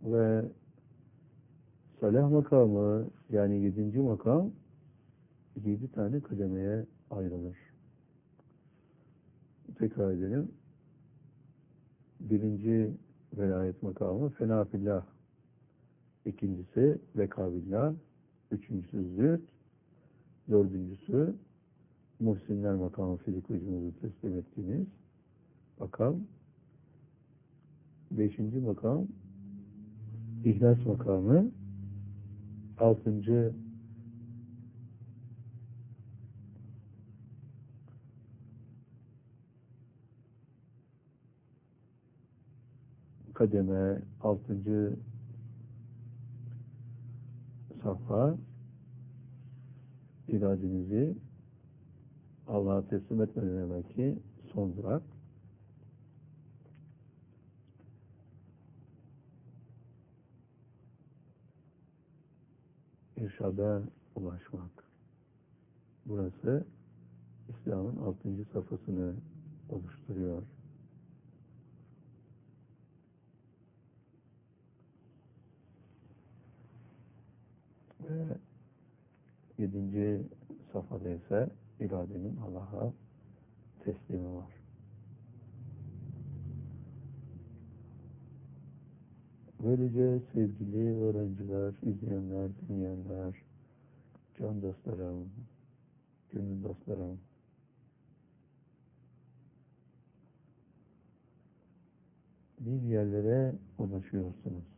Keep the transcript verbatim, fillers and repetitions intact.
Ve salah makamı, yani yedinci makam, yedi tane kademeye ayrılır. Tekrar edelim. Birinci velayet makamı fena fillah. İkincisi vekabillah. Üçüncüsü zühd. Dördüncüsü muhsinler makamı, fizik vücudunuzu teslim ettiğiniz makam. Beşinci makam ihlas makamı. Altıncı kademe, altıncı safha, iradenizi Allah'a teslim etmeden evvelki son durak. İrşada ulaşmak. Burası İslam'ın altıncı safhasını oluşturuyor. Ve yedinci safhada ise iradenin Allah'a teslimi var. Böylece sevgili öğrenciler, izleyenler, dinleyenler, can dostlarım, gönül dostlarım, bir yerlere ulaşıyorsunuz.